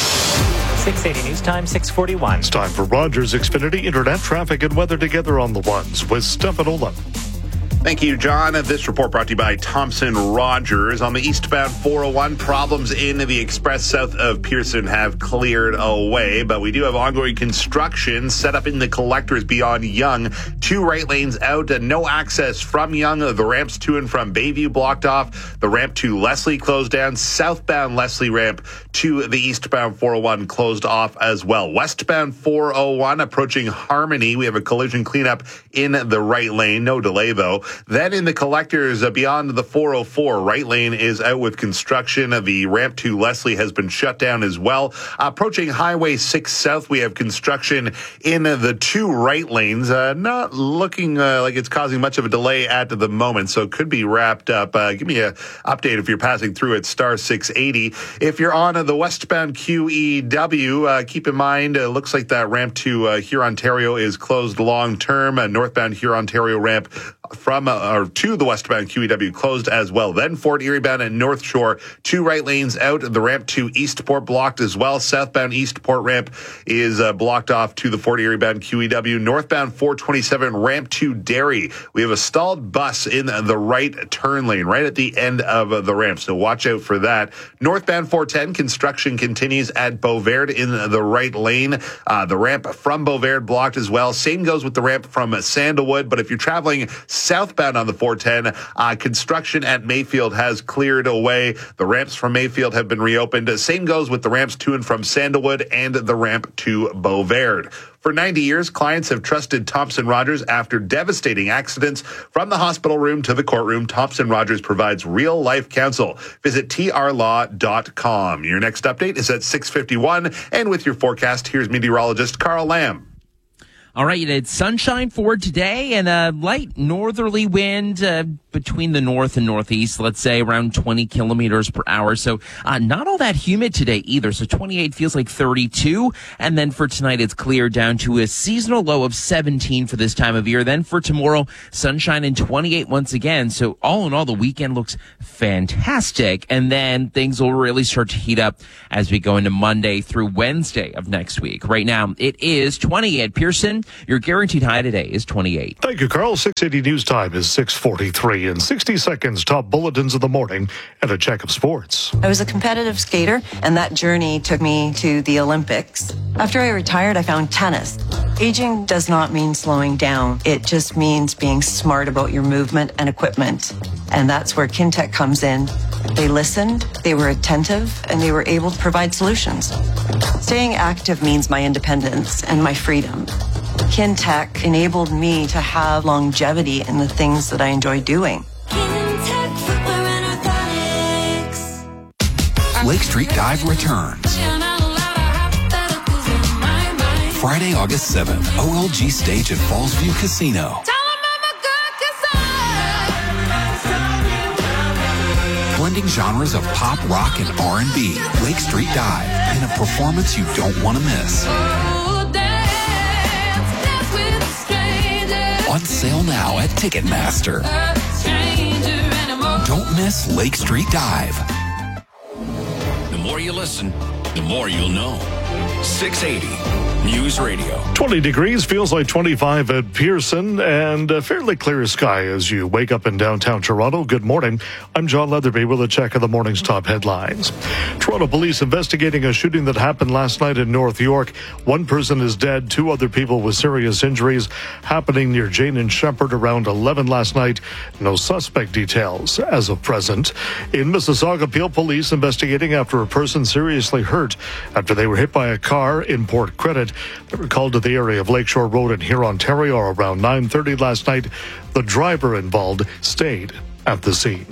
six eighty News Time, six forty-one. It's time for Rogers Xfinity Internet traffic and weather together on the ones with Stefan Olin. Thank you, John. This report brought to you by Thompson Rogers. On the eastbound four oh one, problems in the express south of Pearson have cleared away, but we do have ongoing construction set up in the collectors beyond Yonge. Two right lanes out and no access from Yonge. The ramps to and from Bayview blocked off. The ramp to Leslie closed down. Southbound Leslie ramp to the eastbound four oh one closed off as well. Westbound four oh one approaching Harmony. We have a collision cleanup in the right lane. No delay, though. Then in the collectors uh, beyond the four oh four, right lane is out with construction. The ramp to Leslie has been shut down as well. Uh, approaching Highway six South, we have construction in uh, the two right lanes. Uh, not looking uh, like it's causing much of a delay at the moment, so it could be wrapped up. Uh, give me an update if you're passing through at star six eighty. If you're on uh, the westbound Q E W, uh, keep in mind, it uh, looks like that ramp to uh, Hurontario is closed long term. Uh, northbound Hurontario ramp from uh, or to the westbound Q E W closed as well. Then Fort Erie bound and North Shore, two right lanes out. The ramp to Eastport blocked as well. Southbound Eastport ramp is uh, blocked off to the Fort Erie bound Q E W. Northbound four twenty-seven ramp to Derry. We have a stalled bus in the right turn lane right at the end of uh, the ramp, so watch out for that. Northbound four ten, construction continues at Beauvert in the right lane. Uh, the ramp from Beauvert blocked as well. Same goes with the ramp from Sandalwood, but if you're traveling Southbound on the four ten, uh, construction at Mayfield has cleared away. The ramps from Mayfield have been reopened. Same goes with the ramps to and from Sandalwood and the ramp to Beauverde. For ninety years, clients have trusted Thompson Rogers after devastating accidents. From the hospital room to the courtroom, Thompson Rogers provides real-life counsel. Visit T R law dot com. Your next update is at six fifty-one. And with your forecast, here's meteorologist Carl Lamb. All right, it's sunshine for today and a light northerly wind uh, between the north and northeast, let's say around twenty kilometers per hour. So uh, not all that humid today either. So twenty-eight feels like thirty-two. And then for tonight, it's clear down to a seasonal low of seventeen for this time of year. Then for tomorrow, sunshine and twenty-eight once again. So all in all, the weekend looks fantastic. And then things will really start to heat up as we go into Monday through Wednesday of next week. Right now, it is twenty at Pearson. Your guaranteed high today is twenty-eight. Thank you, Carl. six eighty news time is six forty-three. In sixty seconds, top bulletins of the morning and a check of sports. I was a competitive skater, and that journey took me to the Olympics. After I retired, I found tennis. Aging does not mean slowing down. It just means being smart about your movement and equipment. And that's where Kintec comes in. They listened, they were attentive, and they were able to provide solutions. Staying active means my independence and my freedom. Kintec enabled me to have longevity in the things that I enjoy doing. Lake Street Dive returns. Friday, August seventh, O L G stage at Fallsview Casino. Blending genres of pop, rock, and R and B. Lake Street Dive in a performance you don't want to miss. On sale now at Ticketmaster. Don't miss Lake Street Dive. The more you listen, the more you'll know. six eighty News Radio. twenty degrees, feels like twenty-five at Pearson, and a fairly clear sky as you wake up in downtown Toronto. Good morning. I'm John Leatherby with a check of the morning's top headlines. Toronto police investigating a shooting that happened last night in North York. One person is dead, two other people with serious injuries, happening near Jane and Shepherd around eleven last night. No suspect details as of present. In Mississauga, Peel police investigating after a person seriously hurt after they were hit by a car in Port Credit. They were called to the area of Lakeshore Road in here, Ontario, around nine thirty last night. The driver involved stayed at the scene.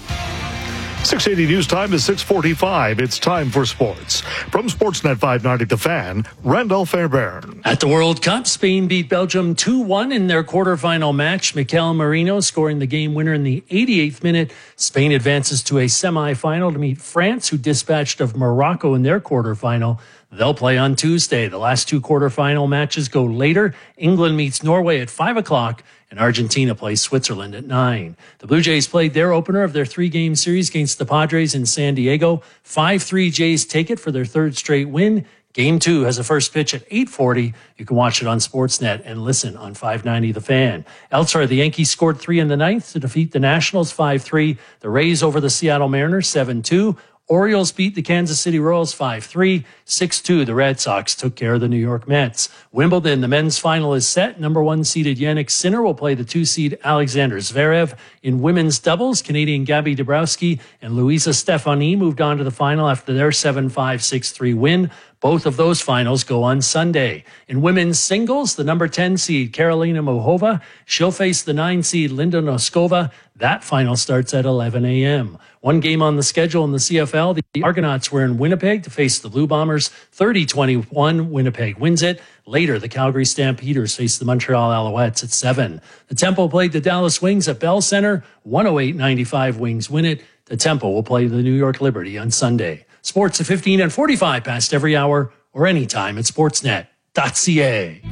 six eighty news time is six forty-five. It's time for sports. From Sportsnet five ninety The Fan, Randall Fairbairn. At the World Cup, Spain beat Belgium two one in their quarterfinal match. Mikel Merino scoring the game winner in the eighty-eighth minute. Spain advances to a semifinal to meet France, who dispatched of Morocco in their quarterfinal. They'll play on Tuesday. The last two quarterfinal matches go later. England meets Norway at five o'clock, and Argentina plays Switzerland at nine. The Blue Jays played their opener of their three-game series against the Padres in San Diego. five three Jays take it for their third straight win. Game two has a first pitch at eight forty. You can watch it on Sportsnet and listen on five ninety The Fan. Elsewhere, the Yankees scored three in the ninth to defeat the Nationals five three. The Rays over the Seattle Mariners seven two. Orioles beat the Kansas City Royals five three. six two, the Red Sox took care of the New York Mets. Wimbledon, the men's final is set. Number one seeded Jannik Sinner will play the two seed Alexander Zverev. In women's doubles, Canadian Gabby Dabrowski and Luisa Stefani moved on to the final after their seven five, six three win. Both of those finals go on Sunday. In women's singles, the number ten seed Karolina Muchova, she'll face the nine seed Linda Noskova. That final starts at eleven a.m. One game on the schedule in the C F L. The Argonauts were in Winnipeg to face the Blue Bombers. thirty twenty-one, Winnipeg wins it. Later, the Calgary Stampeders face the Montreal Alouettes at seven. The Tempo played the Dallas Wings at Bell Center. one oh eight ninety-five, Wings win it. The Tempo will play the New York Liberty on Sunday. Sports at fifteen and forty-five past every hour or anytime at sportsnet dot c a.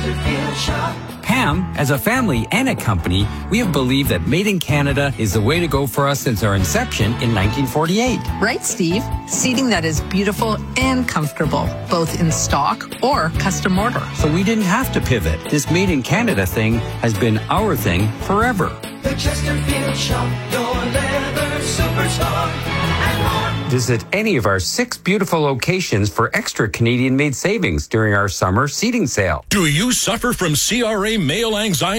Pam, as a family and a company, we have believed that Made in Canada is the way to go for us since our inception in nineteen forty-eight. Right, Steve. Seating that is beautiful and comfortable, both in stock or custom order. So we didn't have to pivot. This Made in Canada thing has been our thing forever. The Chesterfield Shop, your leather superstar. Visit any of our six beautiful locations for extra Canadian-made savings during our summer seating sale. Do you suffer from C R A male anxiety?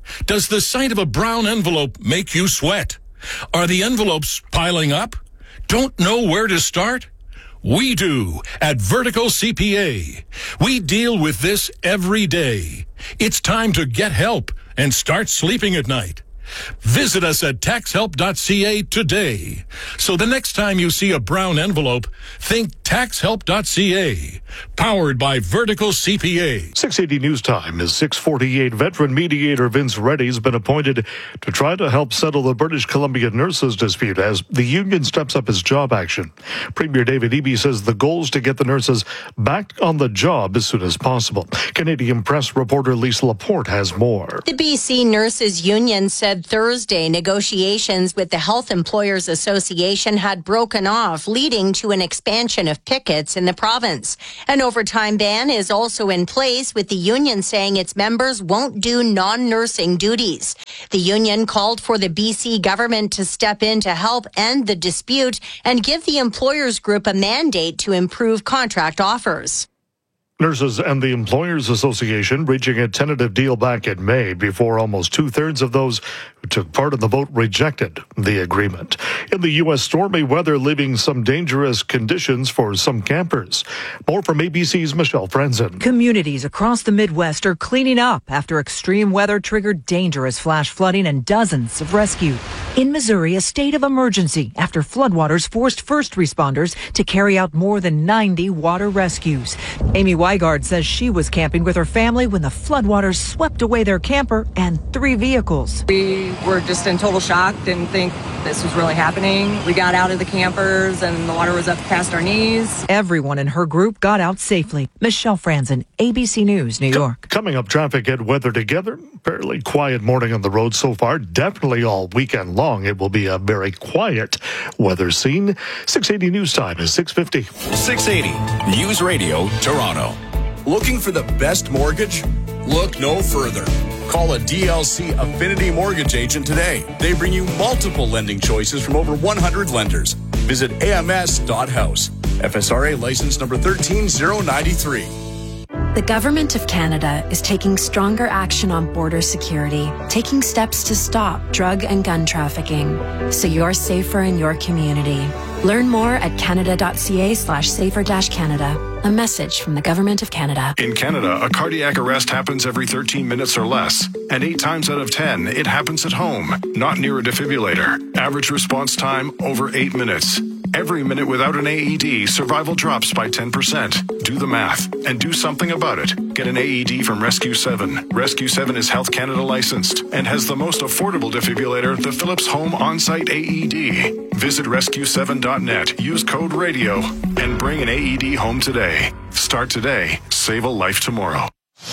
Does the sight of a brown envelope make you sweat? Are the envelopes piling up? Don't know where to start? We do at Vertical C P A. We deal with this every day. It's time to get help and start sleeping at night. Visit us at tax help dot c a today. So the next time you see a brown envelope, think tax help dot c a. Powered by Vertical C P A. six eighty News Time is six forty-eight. Veteran mediator Vince Reddy has been appointed to try to help settle the British Columbia nurses dispute as the union steps up its job action. Premier David Eby says the goal is to get the nurses back on the job as soon as possible. Canadian Press reporter Lisa Laporte has more. The B C Nurses Union said Thursday negotiations with the Health Employers Association had broken off, leading to an expansion of pickets in the province. An overtime ban is also in place, with the union saying its members won't do non-nursing duties. The union called for the B C government to step in to help end the dispute and give the employers group a mandate to improve contract offers. Nurses and the Employers Association reaching a tentative deal back in May before almost two-thirds of those who took part in the vote rejected the agreement. In the U S, stormy weather leaving some dangerous conditions for some campers. More from A B C's Michelle Franzen. Communities across the Midwest are cleaning up after extreme weather triggered dangerous flash flooding and dozens of rescued. In Missouri, a state of emergency after floodwaters forced first responders to carry out more than ninety water rescues. Amy Weigard says she was camping with her family when the floodwaters swept away their camper and three vehicles. We were just in total shock, didn't think this was really happening. We got out of the campers and the water was up past our knees. Everyone in her group got out safely. Michelle Franzen, A B C News, New York. Coming up, traffic and weather together. Fairly quiet morning on the road so far. Definitely all weekend long. It will be a very quiet weather scene. six eighty News Time is six fifty. six eighty News Radio, Toronto. Looking for the best mortgage? Look no further. Call a D L C Affinity Mortgage agent today. They bring you multiple lending choices from over one hundred lenders. Visit A M S dot house. F S R A license number one three zero nine three. The Government of Canada is taking stronger action on border security, taking steps to stop drug and gun trafficking, so you're safer in your community. Learn more at canada dot c a slash safer dash Canada. A message from the Government of Canada. In Canada, a cardiac arrest happens every thirteen minutes or less. And eight times out of ten, it happens at home, not near a defibrillator. Average response time, over eight minutes. Every minute without an A E D, survival drops by ten percent. Do the math and do something about it. Get an A E D from Rescue seven. Rescue seven is Health Canada licensed and has the most affordable defibrillator, the Philips Home On-Site A E D. Visit rescue seven dot net, use code RADIO, and bring an A E D home today. Start today. Save a life tomorrow.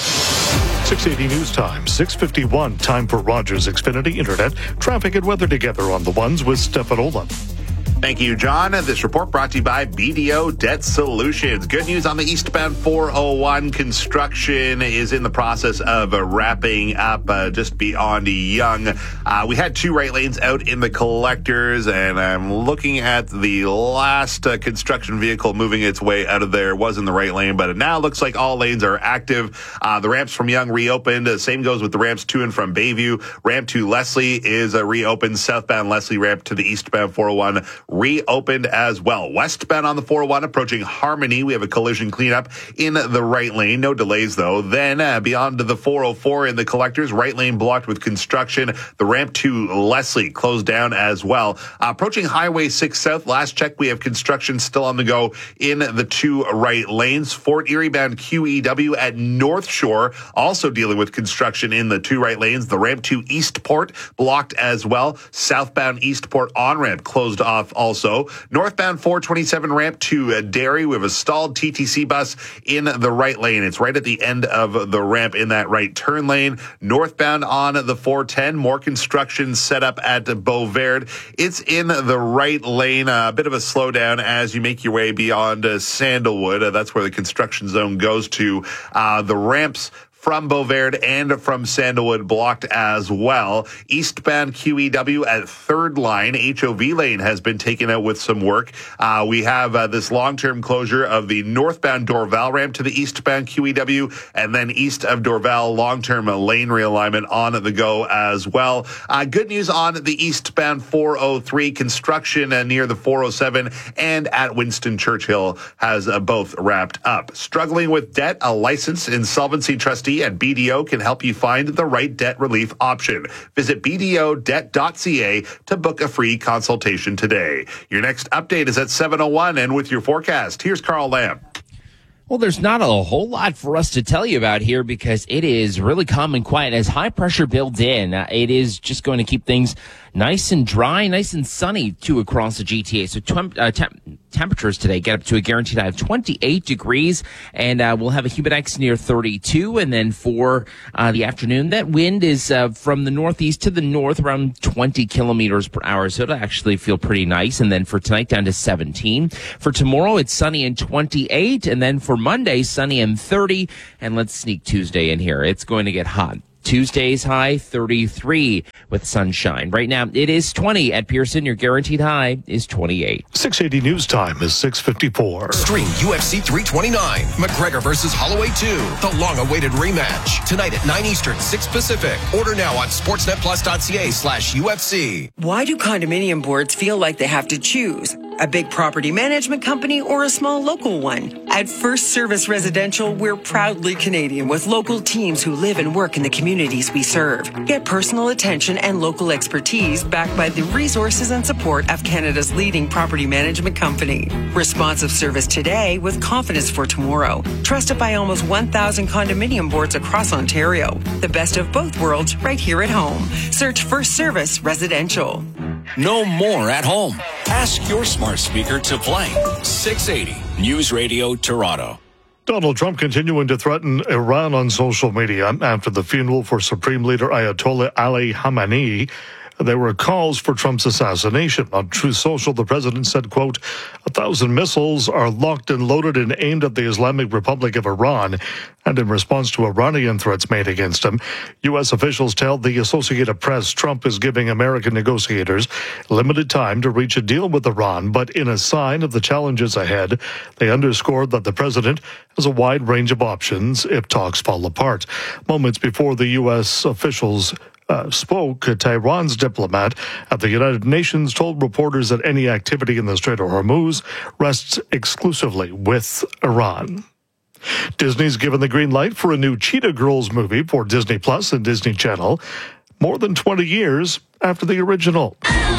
six eighty News Time, six fifty-one. Time for Rogers Xfinity Internet. Traffic and weather together on the ones with Stefanola. Thank you, John. This report brought to you by B D O Debt Solutions. Good news on the eastbound four oh one. Construction is in the process of uh, wrapping up uh, just beyond Yonge. Uh, we had two right lanes out in the collectors, and I'm looking at the last uh, construction vehicle moving its way out of there. It was in the right lane, but it now looks like all lanes are active. Uh, the ramps from Yonge reopened. The same goes with the ramps to and from Bayview. Ramp to Leslie is uh, reopened. Southbound Leslie ramp to the eastbound four oh one reopened as well. Westbound on the four oh one approaching Harmony. We have a collision cleanup in the right lane. No delays though. Then uh, beyond the four oh four in the collectors, right lane blocked with construction. The ramp to Leslie closed down as well. Uh, approaching Highway six South. Last check, we have construction still on the go in the two right lanes. Fort Erie bound Q E W at North Shore also dealing with construction in the two right lanes. The ramp to Eastport blocked as well. Southbound Eastport on-ramp closed off also. Northbound four twenty-seven ramp to uh, Derry. We have a stalled T T C bus in the right lane. It's right at the end of the ramp in that right turn lane. Northbound on the four ten, more construction set up at Beauverde. It's in the right lane. A bit of a slowdown as you make your way beyond uh, Sandalwood. Uh, that's where the construction zone goes to. Uh, the ramps from Beauverde and from Sandalwood blocked as well. Eastbound Q E W at third line. H O V lane has been taken out with some work. Uh, we have uh, this long-term closure of the northbound Dorval ramp to the eastbound Q E W, and then east of Dorval, long-term lane realignment on the go as well. Uh, good news on the eastbound four oh three. Construction uh, near the four oh seven and at Winston Churchill has uh, both wrapped up. Struggling with debt, a licensed insolvency trustee at B D O can help you find the right debt relief option. Visit b d o debt dot c a to book a free consultation today. Your next update is at seven oh one, and with your forecast, here's Carl Lamb. Well, there's not a whole lot for us to tell you about here because it is really calm and quiet. As high pressure builds in, uh, it is just going to keep things nice and dry, nice and sunny too across the G T A. So temp- uh, temp- temperatures today get up to a guaranteed high of twenty-eight degrees, and uh, we'll have a humidex near thirty-two. And then for uh, the afternoon, that wind is uh, from the northeast to the north around twenty kilometers per hour. So it'll actually feel pretty nice. And then for tonight, down to seventeen. For tomorrow, it's sunny and twenty-eight. And then for Monday, sunny and thirty. And let's sneak Tuesday in here. It's going to get hot. Tuesday's high, thirty-three with sunshine. Right now, it is twenty at Pearson. Your guaranteed high is twenty-eight. six eighty News Time is six fifty-four. Stream U F C three twenty-nine, McGregor versus Holloway two, the long-awaited rematch. Tonight at nine Eastern, six Pacific. Order now on sportsnetplus.ca slash UFC. Why do condominium boards feel like they have to choose? A big property management company or a small local one? At First Service Residential, we're proudly Canadian with local teams who live and work in the communities we serve. Get personal attention and local expertise backed by the resources and support of Canada's leading property management company. Responsive service today with confidence for tomorrow. Trusted by almost one thousand condominium boards across Ontario. The best of both worlds right here at home. Search First Service Residential. No more at home. Ask your smart speaker to play six eighty News Radio Toronto. Donald Trump continuing to threaten Iran on social media after the funeral for Supreme Leader Ayatollah Ali Khamenei. There were calls for Trump's assassination. On Truth Social, the president said, quote, a thousand missiles are locked and loaded and aimed at the Islamic Republic of Iran. And in response to Iranian threats made against him, U S officials tell the Associated Press Trump is giving American negotiators limited time to reach a deal with Iran. But in a sign of the challenges ahead, they underscored that the president has a wide range of options if talks fall apart. Moments before the U S officials Uh, spoke, Tehran's diplomat at the United Nations told reporters that any activity in the Strait of Hormuz rests exclusively with Iran. Disney's given the green light for a new Cheetah Girls movie for Disney Plus and Disney Channel, more than twenty years after the original.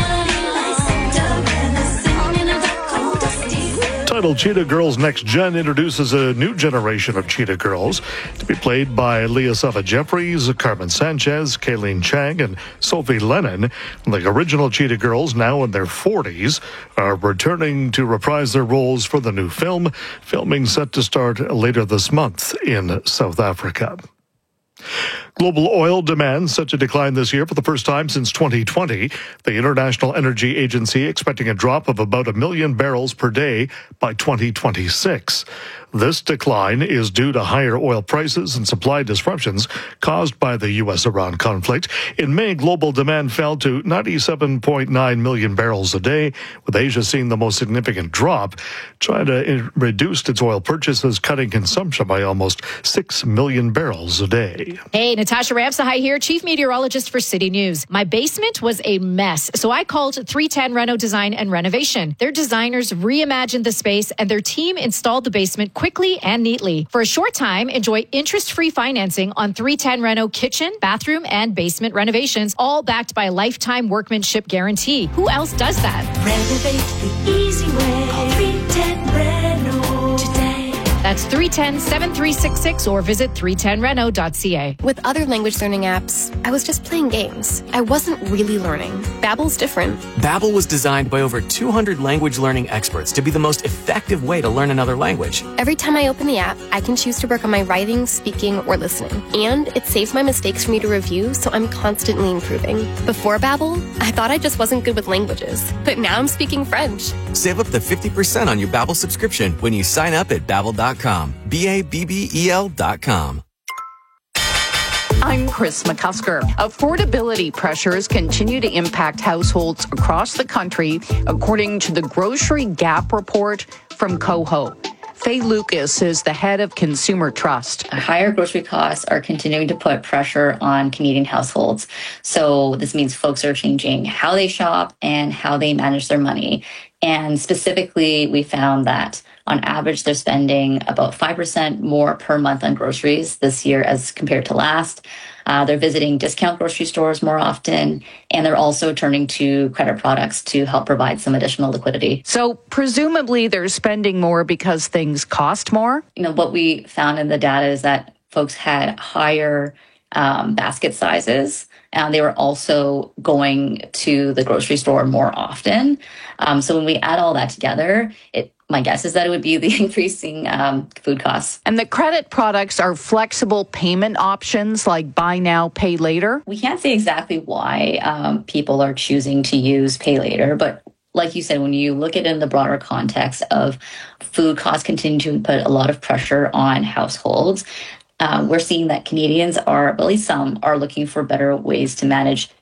Titled Cheetah Girls Next Gen introduces a new generation of Cheetah Girls to be played by Leah Sava-Jeffries, Carmen Sanchez, Kayleen Chang, and Sophie Lennon. The original Cheetah Girls, now in their forties, are returning to reprise their roles for the new film, filming set to start later this month in South Africa. Global oil demand set to decline this year for the first time since twenty twenty. The International Energy Agency expecting a drop of about a million barrels per day by twenty twenty-six. This decline is due to higher oil prices and supply disruptions caused by the U S Iran conflict. In May, global demand fell to ninety-seven point nine million barrels a day, with Asia seeing the most significant drop. China reduced its oil purchases, cutting consumption by almost six million barrels a day. Hey, Natasha Ramsahai here, Chief Meteorologist for City News. My basement was a mess, so I called three ten Reno Design and Renovation. Their designers reimagined the space, and their team installed the basement quickly and neatly. For a short time, enjoy interest-free financing on three ten Reno kitchen, bathroom, and basement renovations, all backed by a lifetime workmanship guarantee. Who else does that? Renovate the easy way. Call three ten Reno today. That's three one zero, seven three six six or visit three ten reno dot c a. With other language learning apps, I was just playing games. I wasn't really learning. Babbel's different. Babbel was designed by over two hundred language learning experts to be the most effective way to learn another language. Every time I open the app, I can choose to work on my writing, speaking, or listening. And it saves my mistakes for me to review, so I'm constantly improving. Before Babbel, I thought I just wasn't good with languages. But now I'm speaking French. Save up to fifty percent on your Babbel subscription when you sign up at babbel dot com. B A B B E L dot com. I'm Chris McCusker. Affordability pressures continue to impact households across the country, according to the Grocery Gap report from Coho. Faye Lucas is the head of Consumer Trust. Higher grocery costs are continuing to put pressure on Canadian households. So this means folks are changing how they shop and how they manage their money. And specifically, we found that on average, they're spending about five percent more per month on groceries this year as compared to last. Uh, they're visiting discount grocery stores more often, and they're also turning to credit products to help provide some additional liquidity. So presumably they're spending more because things cost more? You know, what we found in the data is that folks had higher um, basket sizes. And they were also going to the grocery store more often. Um, so when we add all that together, it my guess is that it would be the increasing um, food costs. And the credit products are flexible payment options like buy now, pay later? We can't say exactly why um, people are choosing to use pay later, but like you said, when you look at it in the broader context of food costs continue to put a lot of pressure on households, Um, we're seeing that Canadians are, at least some, are looking for better ways to manage